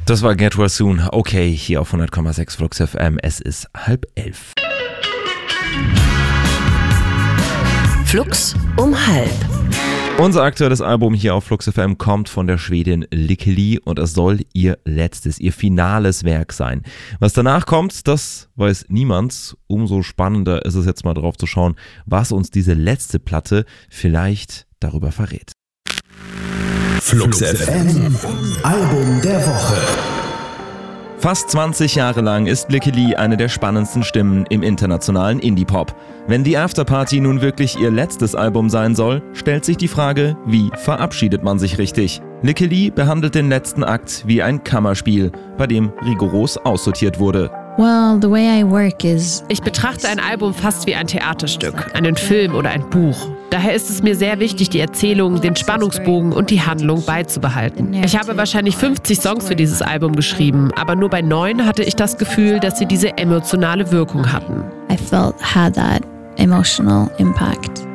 Das war Get Well Soon. Okay, hier auf 100,6 Flux FM. Es ist 10:30. Flux um 11:30. Unser aktuelles Album hier auf Flux FM kommt von der Schwedin Lykke Li und es soll ihr finales Werk sein. Was danach kommt, das weiß niemand. Umso spannender ist es jetzt mal drauf zu schauen, was uns diese letzte Platte vielleicht darüber verrät. Flux FM Album der Woche. Fast 20 Jahre lang ist Lykke Li eine der spannendsten Stimmen im internationalen Indie-Pop. Wenn die Afterparty nun wirklich ihr letztes Album sein soll, stellt sich die Frage, wie verabschiedet man sich richtig? Lykke Li behandelt den letzten Akt wie ein Kammerspiel, bei dem rigoros aussortiert wurde. Ich betrachte ein Album fast wie ein Theaterstück, einen Film oder ein Buch. Daher ist es mir sehr wichtig, die Erzählung, den Spannungsbogen und die Handlung beizubehalten. Ich habe wahrscheinlich 50 Songs für dieses Album geschrieben, aber nur bei 9 hatte ich das Gefühl, dass sie diese emotionale Wirkung hatten. I felt had that emotional impact.